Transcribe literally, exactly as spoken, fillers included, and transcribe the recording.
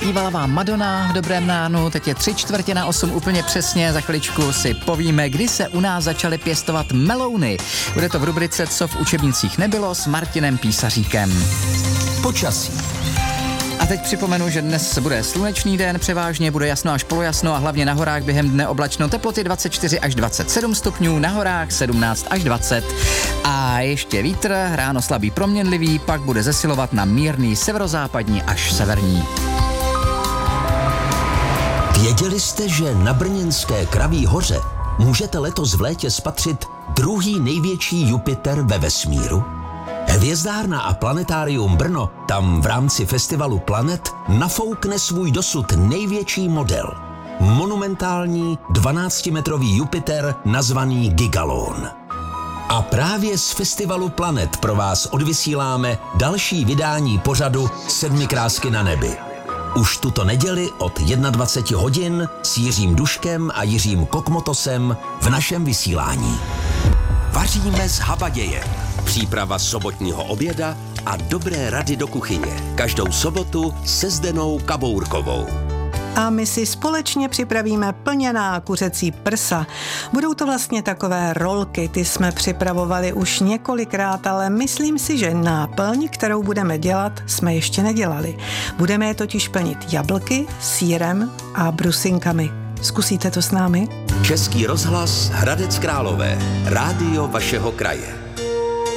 Zpívala vám Madonna v dobrém ránu, teď je tři čtvrtě na osm úplně přesně, za chviličku si povíme, kdy se u nás začaly pěstovat melouny. Bude to v rubrice Co v učebnicích nebylo s Martinem Písaříkem. Počasí. A teď připomenu, že dnes bude slunečný den, převážně bude jasno až polojasno a hlavně na horách během dne oblačno, teploty dvacet čtyři až dvacet sedm stupňů, na horách sedmnáct až dvacet. A ještě vítr, ráno slabý proměnlivý, pak bude zesilovat na mírný severozápadní až severní. Věděli jste, že na brněnské Kraví hoře můžete letos v létě spatřit druhý největší Jupiter ve vesmíru? Hvězdárna a planetárium Brno tam v rámci festivalu Planet nafoukne svůj dosud největší model. Monumentální dvanáctimetrový Jupiter nazvaný Gigalon. A právě z festivalu Planet pro vás odvysíláme další vydání pořadu Sedmi krásky na nebi. Už tuto neděli od dvacet jedna hodin s Jiřím Duškem a Jiřím Kokmotosem v našem vysílání. Vaříme z habaděje. Příprava sobotního oběda a dobré rady do kuchyně. Každou sobotu se Zdenou Kabourkovou. A my si společně připravíme plněná kuřecí prsa. Budou to vlastně takové rolky, ty jsme připravovali už několikrát, ale myslím si, že náplň, kterou budeme dělat, jsme ještě nedělali. Budeme je totiž plnit jablky, sýrem a brusinkami. Zkusíte to s námi? Český rozhlas Hradec Králové. Rádio vašeho kraje.